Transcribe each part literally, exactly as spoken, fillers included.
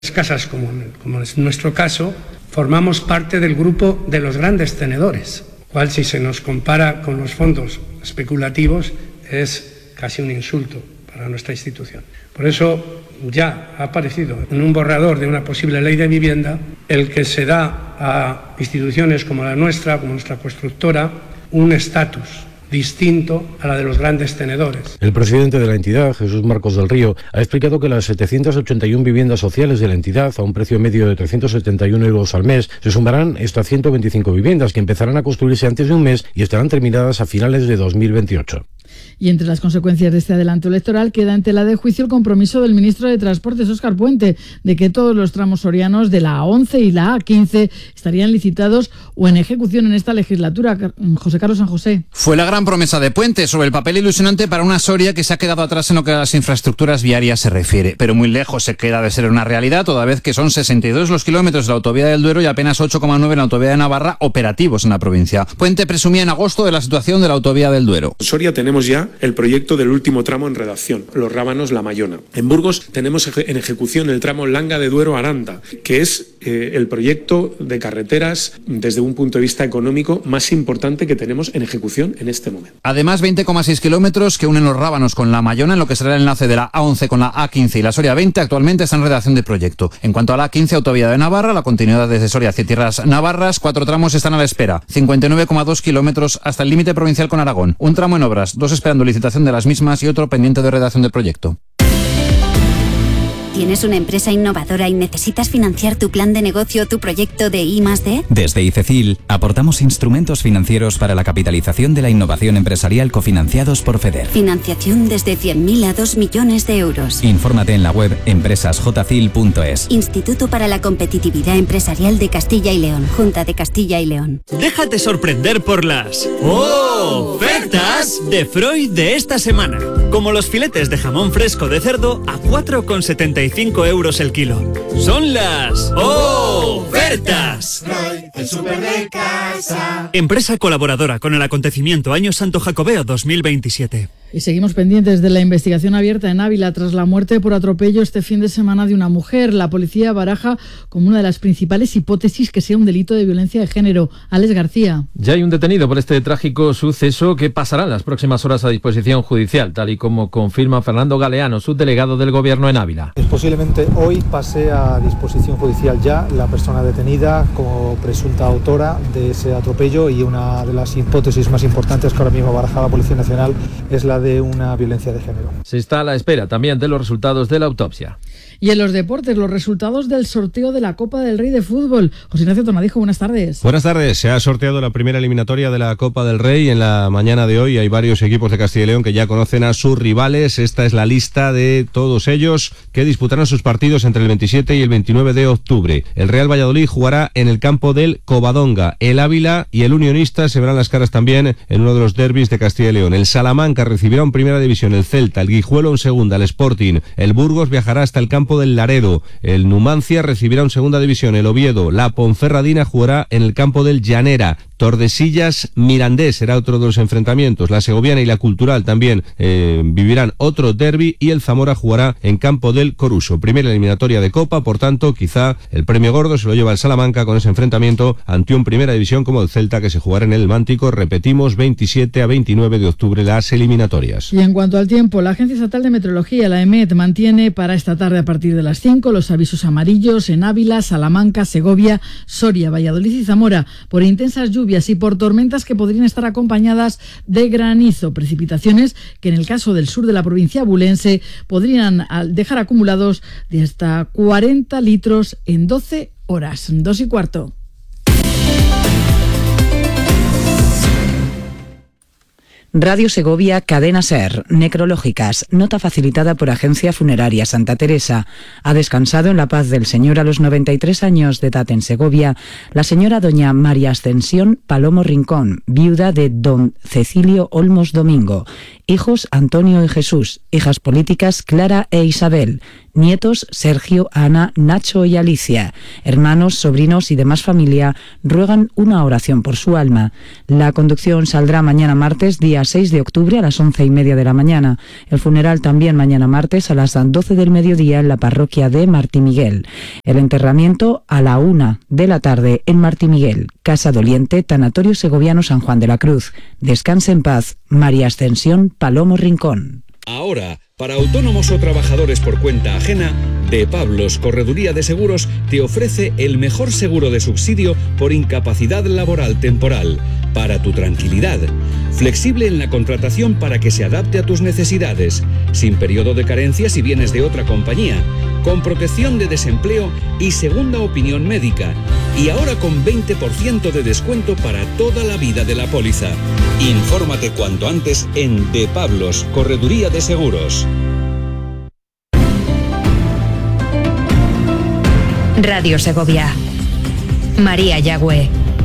Casas, como, como es nuestro caso, formamos parte del grupo de los grandes tenedores, cual si se nos compara con los fondos especulativos es casi un insulto para nuestra institución. Por eso ya ha aparecido en un borrador de una posible ley de vivienda el que se da a instituciones como la nuestra, como nuestra constructora, un estatus distinto a la de los grandes tenedores. El presidente de la entidad, Jesús Marcos del Río, ha explicado que las setecientas ochenta y una viviendas sociales de la entidad, a un precio medio de trescientos setenta y un euros al mes, se sumarán estas ciento veinticinco viviendas que empezarán a construirse antes de un mes y estarán terminadas a finales de dos mil veintiocho. Y entre las consecuencias de este adelanto electoral queda en tela de juicio el compromiso del ministro de Transportes, Óscar Puente, de que todos los tramos sorianos de la A once y la A quince estarían licitados o en ejecución en esta legislatura. José Carlos San José. Fue la gran promesa de Puente, sobre el papel ilusionante para una Soria que se ha quedado atrás en lo que a las infraestructuras viarias se refiere, pero muy lejos se queda de ser una realidad, toda vez que son sesenta y dos los kilómetros de la autovía del Duero y apenas ocho coma nueve en la autovía de Navarra operativos en la provincia. Puente presumía en agosto de la situación de la autovía del Duero. En Soria tenemos ya el proyecto del último tramo en redacción, los Rábanos La Mayona. En Burgos tenemos en ejecución el tramo Langa de Duero Aranda, que es eh, el proyecto de carreteras desde un punto de vista económico más importante que tenemos en ejecución en este momento. Además, veinte coma seis kilómetros que unen los Rábanos con La Mayona, en lo que será el enlace de la A once con la A quince y la Soria veinte, actualmente está en redacción de proyecto. En cuanto a la A quince, autovía de Navarra, la continuidad desde Soria hacia tierras navarras, cuatro tramos están a la espera, cincuenta y nueve coma dos kilómetros hasta el límite provincial con Aragón, un tramo en obras, dos esperando licitación de las mismas y otro pendiente de redacción del proyecto. ¿Tienes una empresa innovadora y necesitas financiar tu plan de negocio o tu proyecto de I más D? Desde ICECIL aportamos instrumentos financieros para la capitalización de la innovación empresarial cofinanciados por FEDER. Financiación desde cien mil a dos millones de euros. Infórmate en la web empresas j c i l punto es. Instituto para la Competitividad Empresarial de Castilla y León. Junta de Castilla y León. Déjate sorprender por las ofertas de Freud de esta semana. Como los filetes de jamón fresco de cerdo a cuatro con setenta y cinco euros el kilo. Son las ofertas. Freud, el súper de casa. Empresa colaboradora con el acontecimiento Año Santo Jacobeo dos mil veintisiete. Y seguimos pendientes de la investigación abierta en Ávila tras la muerte por atropello este fin de semana de una mujer. La policía baraja como una de las principales hipótesis que sea un delito de violencia de género. Alex García. Ya hay un detenido por este trágico suceso que pasará en las próximas horas a disposición judicial, tal y como confirma Fernando Galeano, subdelegado del Gobierno en Ávila. Posiblemente hoy pase a disposición judicial ya la persona detenida como presunta autora de ese atropello, y una de las hipótesis más importantes que ahora mismo baraja la Policía Nacional es la de una violencia de género. Se está a la espera también de los resultados de la autopsia. Y en los deportes, los resultados del sorteo de la Copa del Rey de Fútbol. José Ignacio Tornadijo, buenas tardes. Buenas tardes. Se ha sorteado la primera eliminatoria de la Copa del Rey en la mañana de hoy. Hay varios equipos de Castilla y León que ya conocen a sus rivales. Esta es la lista de todos ellos que disputarán sus partidos entre el veintisiete y el veintinueve de octubre. El Real Valladolid jugará en el campo del Covadonga. El Ávila y el Unionista se verán las caras también en uno de los derbis de Castilla y León. El Salamanca recibirá en primera división el Celta, el Guijuelo en segunda, el Sporting. El Burgos viajará hasta el campo del Laredo. El Numancia recibirá en segunda división el Oviedo. La Ponferradina jugará en el campo del Llanera. Tordesillas Mirandés será otro de los enfrentamientos. La Segoviana y la Cultural también eh, vivirán otro derbi, y el Zamora jugará en campo del Coruso. Primera eliminatoria de Copa, por tanto, quizá el premio gordo se lo lleva el Salamanca con ese enfrentamiento ante un Primera División como el Celta, que se jugará en el Mántico. Repetimos, veintisiete a veintinueve de octubre las eliminatorias. Y en cuanto al tiempo, la Agencia Estatal de Meteorología, la EMET, mantiene para esta tarde a partir de las cinco los avisos amarillos en Ávila, Salamanca, Segovia, Soria, Valladolid y Zamora por intensas lluvias y por tormentas que podrían estar acompañadas de granizo, precipitaciones que en el caso del sur de la provincia abulense podrían dejar acumulados de hasta cuarenta litros en doce horas. Dos y cuarto. Radio Segovia, Cadena SER, necrológicas, nota facilitada por Agencia Funeraria Santa Teresa. Ha descansado en la paz del Señor a los noventa y tres años de edad en Segovia la señora doña María Ascensión Palomo Rincón, viuda de don Cecilio Olmos Domingo. Hijos Antonio y Jesús, hijas políticas Clara e Isabel. Nietos Sergio, Ana, Nacho y Alicia. Hermanos, sobrinos y demás familia ruegan una oración por su alma. La conducción saldrá mañana martes, día día seis de octubre a las once y media de la mañana. El funeral también mañana martes a las doce del mediodía en la parroquia de Martimiguel. El enterramiento a la una de la tarde en Martimiguel. Casa Doliente, Tanatorio Segoviano San Juan de la Cruz. Descanse en paz, María Ascensión Palomo Rincón. Ahora, para autónomos o trabajadores por cuenta ajena, De Pablos Correduría de Seguros te ofrece el mejor seguro de subsidio por incapacidad laboral temporal, para tu tranquilidad. Flexible en la contratación para que se adapte a tus necesidades, sin periodo de carencia si vienes de otra compañía, con protección de desempleo y segunda opinión médica, y ahora con veinte por ciento de descuento para toda la vida de la póliza. Infórmate cuanto antes en De Pablos Correduría de Seguros. Radio Segovia. María Yagüe.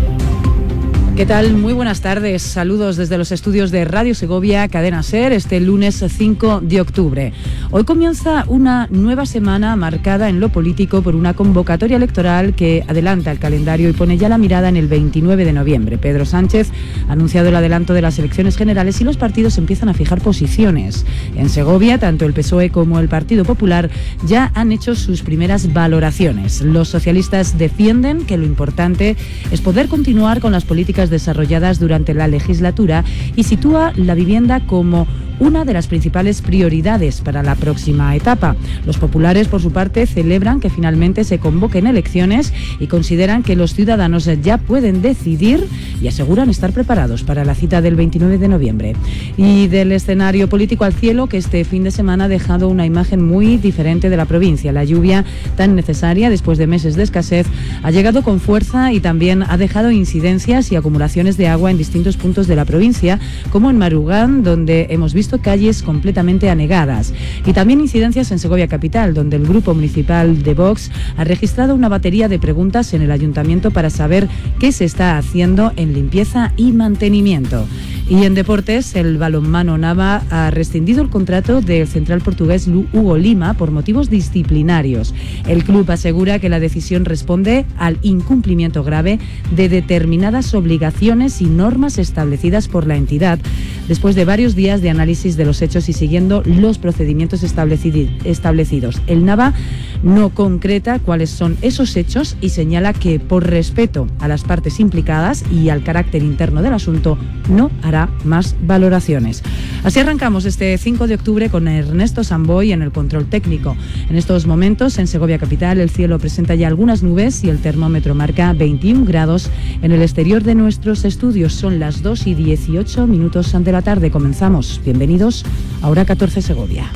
¿Qué tal? Muy buenas tardes. Saludos desde los estudios de Radio Segovia, Cadena SER, este lunes cinco de octubre. Hoy comienza una nueva semana marcada en lo político por una convocatoria electoral que adelanta el calendario y pone ya la mirada en el veintinueve de noviembre. Pedro Sánchez ha anunciado el adelanto de las elecciones generales y los partidos empiezan a fijar posiciones. En Segovia, tanto el P S O E como el Partido Popular ya han hecho sus primeras valoraciones. Los socialistas defienden que lo importante es poder continuar con las políticas desarrolladas durante la legislatura y sitúa la vivienda como una de las principales prioridades para la próxima etapa. Los populares, por su parte, celebran que finalmente se convoquen elecciones y consideran que los ciudadanos ya pueden decidir y aseguran estar preparados para la cita del veintinueve de noviembre. Y del escenario político al cielo, que este fin de semana ha dejado una imagen muy diferente de la provincia. La lluvia tan necesaria después de meses de escasez ha llegado con fuerza y también ha dejado incidencias y acumulaciones de agua en distintos puntos de la provincia, como en Marugán, donde hemos visto calles completamente anegadas, y también incidencias en Segovia capital, donde el grupo municipal de Vox ha registrado una batería de preguntas en el ayuntamiento para saber qué se está haciendo en limpieza y mantenimiento. Y en deportes, el balonmano Nava ha rescindido el contrato del central portugués Hugo Lima por motivos disciplinarios. El club asegura que la decisión responde al incumplimiento grave de determinadas obligaciones y normas establecidas por la entidad, después de varios días de análisis de los hechos y siguiendo los procedimientos establecidos. El Nava no concreta cuáles son esos hechos y señala que, por respeto a las partes implicadas y al carácter interno del asunto, no hará más valoraciones. Así arrancamos este cinco de octubre con Ernesto Samboy en el control técnico. En estos momentos, en Segovia capital, el cielo presenta ya algunas nubes y el termómetro marca veintiún grados en el exterior de nuestros estudios. Son las dos y dieciocho minutos de la tarde. Comenzamos. Bienvenidos a Hora catorce Segovia.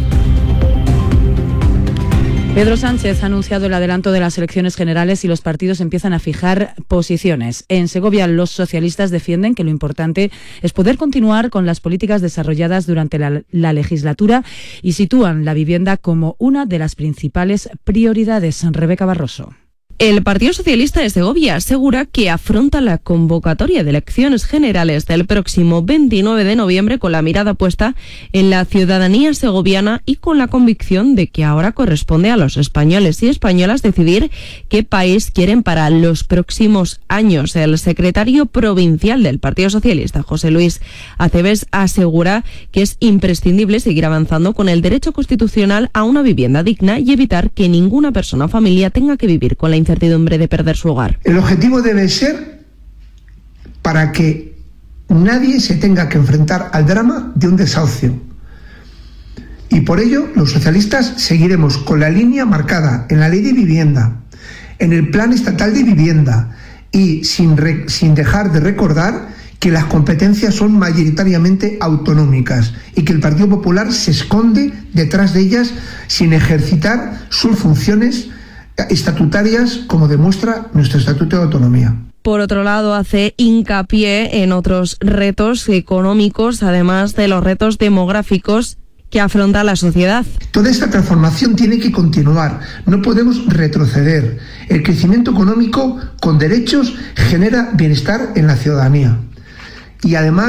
Pedro Sánchez ha anunciado el adelanto de las elecciones generales y los partidos empiezan a fijar posiciones. En Segovia, los socialistas defienden que lo importante es poder continuar con las políticas desarrolladas durante la, la legislatura y sitúan la vivienda como una de las principales prioridades. Rebeca Barroso. El Partido Socialista de Segovia asegura que afronta la convocatoria de elecciones generales del próximo veintinueve de noviembre con la mirada puesta en la ciudadanía segoviana y con la convicción de que ahora corresponde a los españoles y españolas decidir qué país quieren para los próximos años. El secretario provincial del Partido Socialista, José Luis Acebes, asegura que es imprescindible seguir avanzando con el derecho constitucional a una vivienda digna y evitar que ninguna persona o familia tenga que vivir con la incertidumbre de perder su hogar. El objetivo debe ser para que nadie se tenga que enfrentar al drama de un desahucio. Y por ello, los socialistas seguiremos con la línea marcada en la Ley de Vivienda, en el Plan Estatal de Vivienda y sin, re, sin dejar de recordar que las competencias son mayoritariamente autonómicas y que el Partido Popular se esconde detrás de ellas sin ejercitar sus funciones estatutarias, como demuestra nuestro Estatuto de Autonomía. Por otro lado, hace hincapié en otros retos económicos, además de los retos demográficos que afronta la sociedad. Toda esta transformación tiene que continuar, no podemos retroceder. El crecimiento económico con derechos genera bienestar en la ciudadanía y además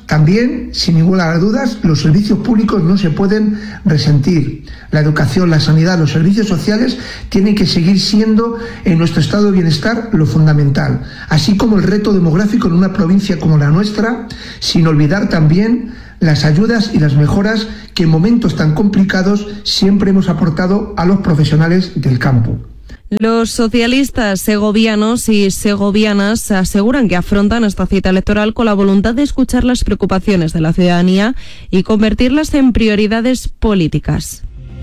También, sin ninguna de dudas, los servicios públicos no se pueden resentir. La educación, la sanidad, los servicios sociales tienen que seguir siendo en nuestro estado de bienestar lo fundamental, así como el reto demográfico en una provincia como la nuestra, sin olvidar también las ayudas y las mejoras que en momentos tan complicados siempre hemos aportado a los profesionales del campo. Los socialistas segovianos y segovianas aseguran que afrontan esta cita electoral con la voluntad de escuchar las preocupaciones de la ciudadanía y convertirlas en prioridades políticas.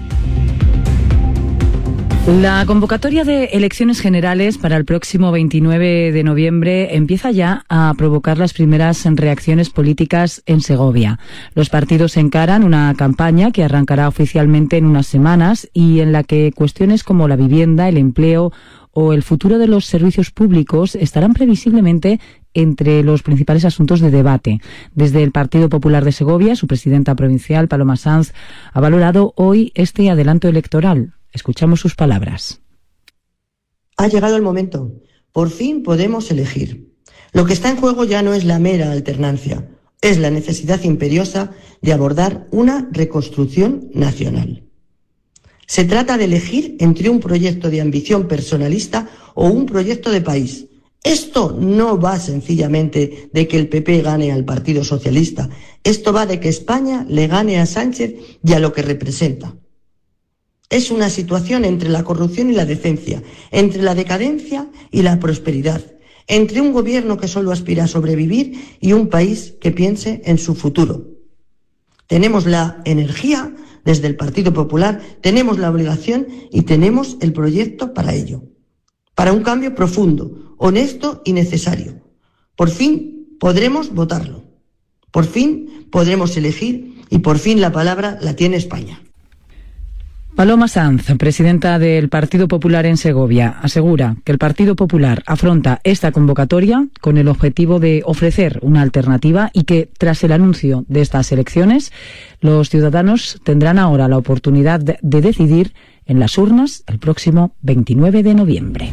La convocatoria de elecciones generales para el próximo veintinueve de noviembre empieza ya a provocar las primeras reacciones políticas en Segovia. Los partidos encaran una campaña que arrancará oficialmente en unas semanas y en la que cuestiones como la vivienda, el empleo o el futuro de los servicios públicos estarán previsiblemente entre los principales asuntos de debate. Desde el Partido Popular de Segovia, su presidenta provincial, Paloma Sanz, ha valorado hoy este adelanto electoral. Escuchamos sus palabras. Ha llegado el momento. Por fin podemos elegir. Lo que está en juego ya no es la mera alternancia, es la necesidad imperiosa de abordar una reconstrucción nacional. Se trata de elegir entre un proyecto de ambición personalista o un proyecto de país. Esto no va sencillamente de que el P P gane al Partido Socialista. Esto va de que España le gane a Sánchez y a lo que representa. Es una situación entre la corrupción y la decencia, entre la decadencia y la prosperidad, entre un gobierno que solo aspira a sobrevivir y un país que piense en su futuro. Tenemos la energía desde el Partido Popular, tenemos la obligación y tenemos el proyecto para ello. Para un cambio profundo, honesto y necesario. Por fin podremos votarlo. Por fin podremos elegir y por fin la palabra la tiene España. Paloma Sanz, presidenta del Partido Popular en Segovia, asegura que el Partido Popular afronta esta convocatoria con el objetivo de ofrecer una alternativa y que, tras el anuncio de estas elecciones, los ciudadanos tendrán ahora la oportunidad de decidir en las urnas el próximo veintinueve de noviembre.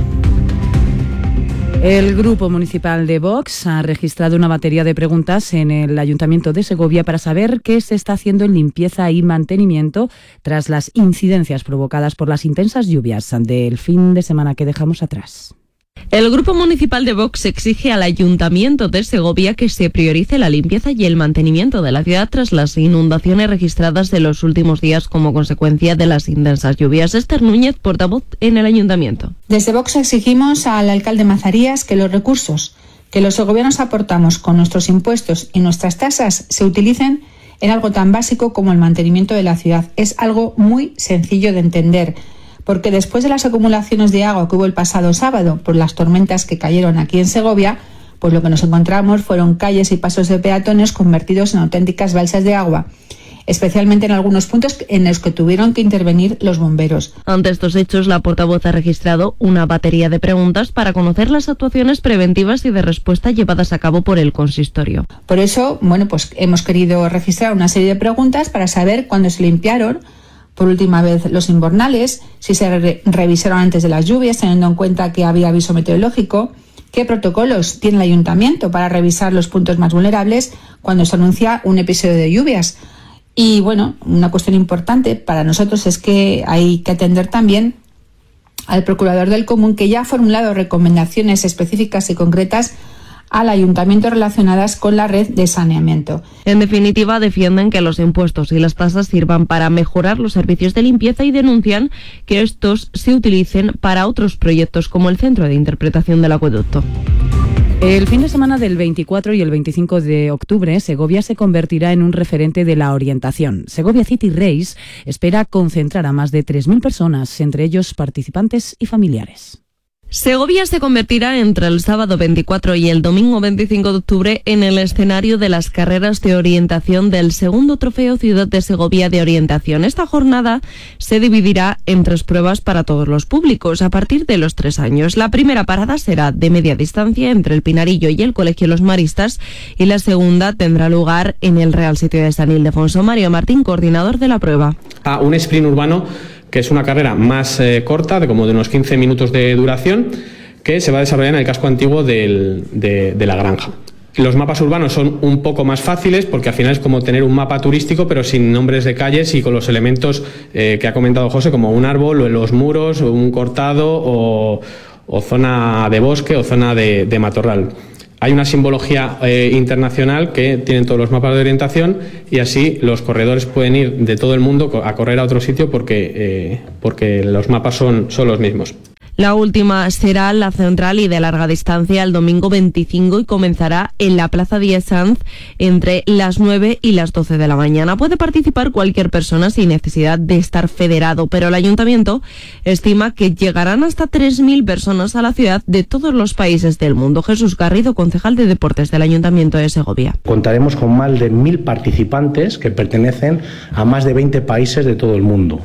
El Grupo Municipal de Vox ha registrado una batería de preguntas en el Ayuntamiento de Segovia para saber qué se está haciendo en limpieza y mantenimiento tras las incidencias provocadas por las intensas lluvias del fin de semana que dejamos atrás. El Grupo Municipal de Vox exige al Ayuntamiento de Segovia que se priorice la limpieza y el mantenimiento de la ciudad tras las inundaciones registradas de los últimos días como consecuencia de las intensas lluvias. Esther Núñez, portavoz en el Ayuntamiento. Desde Vox exigimos al alcalde Mazarías que los recursos que los segovianos aportamos con nuestros impuestos y nuestras tasas se utilicen en algo tan básico como el mantenimiento de la ciudad. Es algo muy sencillo de entender, porque después de las acumulaciones de agua que hubo el pasado sábado por las tormentas que cayeron aquí en Segovia, pues lo que nos encontramos fueron calles y pasos de peatones convertidos en auténticas balsas de agua, especialmente en algunos puntos en los que tuvieron que intervenir los bomberos. Ante estos hechos, la portavoz ha registrado una batería de preguntas para conocer las actuaciones preventivas y de respuesta llevadas a cabo por el consistorio. Por eso, bueno, pues hemos querido registrar una serie de preguntas para saber cuándo se limpiaron por última vez los invernales, si se re- revisaron antes de las lluvias, teniendo en cuenta que había aviso meteorológico, qué protocolos tiene el ayuntamiento para revisar los puntos más vulnerables cuando se anuncia un episodio de lluvias. Y bueno, una cuestión importante para nosotros es que hay que atender también al procurador del común, que ya ha formulado recomendaciones específicas y concretas al ayuntamiento relacionadas con la red de saneamiento. En definitiva, defienden que los impuestos y las tasas sirvan para mejorar los servicios de limpieza y denuncian que estos se utilicen para otros proyectos como el Centro de Interpretación del Acueducto. El fin de semana del veinticuatro y el veinticinco de octubre, Segovia se convertirá en un referente de la orientación. Segovia City Race espera concentrar a más de tres mil personas, entre ellos participantes y familiares. Segovia se convertirá entre el sábado veinticuatro y el domingo veinticinco de octubre en el escenario de las carreras de orientación del segundo Trofeo Ciudad de Segovia de Orientación. Esta jornada se dividirá en tres pruebas para todos los públicos a partir de los tres años. La primera parada será de media distancia entre el Pinarillo y el Colegio Los Maristas y la segunda tendrá lugar en el Real Sitio de San Ildefonso. Mario Martín, coordinador de la prueba. A un sprint urbano, que es una carrera más eh, corta, de como de unos quince minutos de duración, que se va a desarrollar en el casco antiguo del, de, de la granja. Los mapas urbanos son un poco más fáciles porque al final es como tener un mapa turístico pero sin nombres de calles y con los elementos eh, que ha comentado José, como un árbol o los muros o un cortado o, o zona de bosque o zona de, de matorral. Hay una simbología eh, internacional que tienen todos los mapas de orientación y así los corredores pueden ir de todo el mundo a correr a otro sitio porque, eh, porque los mapas son, son los mismos. La última será la central y de larga distancia el domingo veinticinco y comenzará en la Plaza Díez Sanz entre las nueve y las doce de la mañana. Puede participar cualquier persona sin necesidad de estar federado, pero el Ayuntamiento estima que llegarán hasta tres mil personas a la ciudad de todos los países del mundo. Jesús Garrido, concejal de Deportes del Ayuntamiento de Segovia. Contaremos con más de mil participantes que pertenecen a más de veinte países de todo el mundo.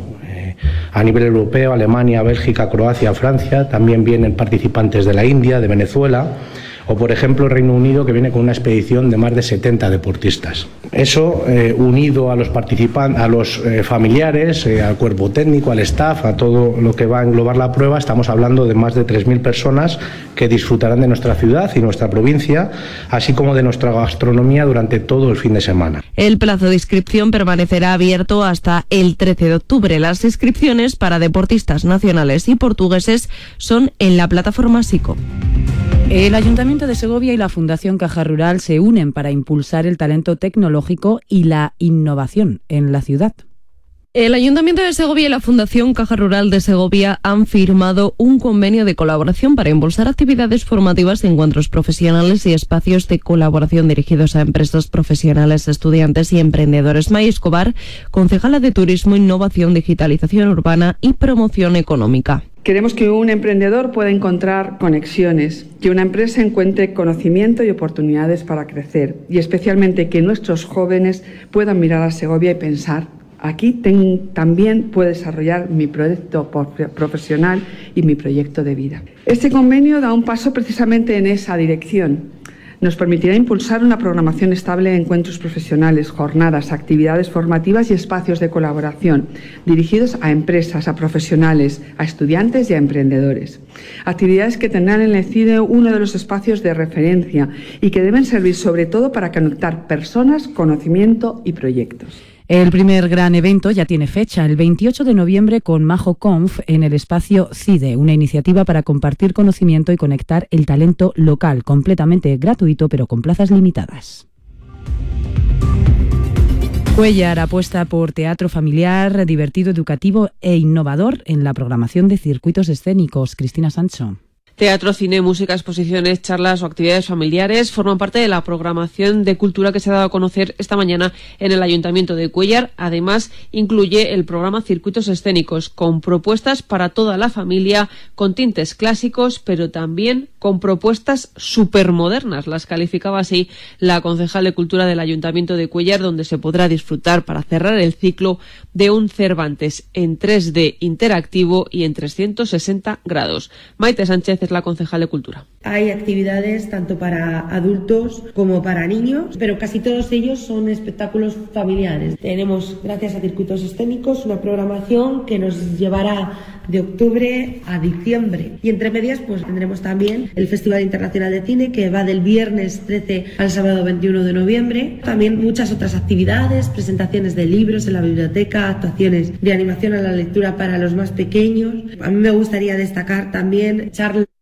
A nivel europeo, Alemania, Bélgica, Croacia, Francia, también vienen participantes de la India, de Venezuela, o por ejemplo Reino Unido, que viene con una expedición de más de setenta deportistas. Eso eh, unido a los participantes, a los eh, familiares, eh, al cuerpo técnico, al staff, a todo lo que va a englobar la prueba, estamos hablando de más de tres mil personas que disfrutarán de nuestra ciudad y nuestra provincia, así como de nuestra gastronomía durante todo el fin de semana. El plazo de inscripción permanecerá abierto hasta el trece de octubre. Las inscripciones para deportistas nacionales y portugueses son en la plataforma SICO. El Ayuntamiento de Segovia y la Fundación Caja Rural se unen para impulsar el talento tecnológico y la innovación en la ciudad. El Ayuntamiento de Segovia y la Fundación Caja Rural de Segovia han firmado un convenio de colaboración para impulsar actividades formativas, encuentros profesionales y espacios de colaboración dirigidos a empresas profesionales, estudiantes y emprendedores. May Escobar, concejala de Turismo, Innovación, Digitalización Urbana y Promoción Económica. Queremos que un emprendedor pueda encontrar conexiones, que una empresa encuentre conocimiento y oportunidades para crecer y especialmente que nuestros jóvenes puedan mirar a Segovia y pensar: aquí ten, también puedo desarrollar mi proyecto profesional y mi proyecto de vida. Este convenio da un paso precisamente en esa dirección. Nos permitirá impulsar una programación estable de encuentros profesionales, jornadas, actividades formativas y espacios de colaboración dirigidos a empresas, a profesionales, a estudiantes y a emprendedores. Actividades que tendrán en el C I D E uno de los espacios de referencia y que deben servir sobre todo para conectar personas, conocimiento y proyectos. El primer gran evento ya tiene fecha, el veintiocho de noviembre con Majo Conf en el espacio C I D E, una iniciativa para compartir conocimiento y conectar el talento local, completamente gratuito pero con plazas limitadas. Cuéllar apuesta por teatro familiar, divertido, educativo e innovador en la programación de circuitos escénicos. Cristina Sancho. Teatro, cine, música, exposiciones, charlas o actividades familiares forman parte de la programación de cultura que se ha dado a conocer esta mañana en el Ayuntamiento de Cuéllar. Además, incluye el programa Circuitos Escénicos, con propuestas para toda la familia, con tintes clásicos, pero también con propuestas supermodernas. Las calificaba así la concejal de Cultura del Ayuntamiento de Cuéllar, donde se podrá disfrutar para cerrar el ciclo de un Cervantes en tres D interactivo y en trescientos sesenta grados. Maite Sánchez es la concejal de Cultura. Hay actividades tanto para adultos como para niños, pero casi todos ellos son espectáculos familiares. Tenemos, gracias a Circuitos Escénicos, una programación que nos llevará de octubre a diciembre. Y entre medias, pues tendremos también el Festival Internacional de Cine, que va del viernes trece al sábado veintiuno de noviembre. También muchas otras actividades, presentaciones de libros en la biblioteca, actuaciones de animación a la lectura para los más pequeños. A mí me gustaría destacar también charlas